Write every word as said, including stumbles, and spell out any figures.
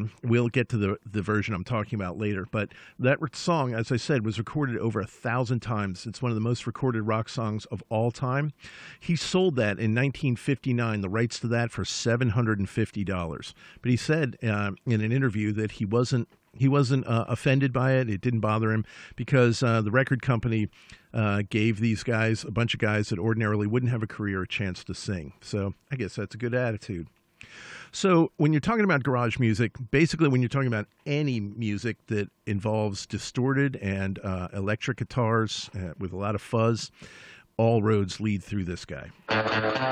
version. We'll get to the the version I'm talking about later. But that re- song, as I said, was recorded over a thousand times. It's one of the most recorded rock songs of all time. He sold that in nineteen fifty-nine, the rights to that, for seven hundred fifty dollars. But he said uh, in an interview that he wasn't he wasn't uh, offended by it. It didn't bother him because uh, the record company uh, gave these guys, a bunch of guys that ordinarily wouldn't have a career, a chance to sing. So I guess that's a good attitude. So when you're talking about garage music, basically when you're talking about any music that involves distorted and uh, electric guitars uh, with a lot of fuzz, all roads lead through this guy.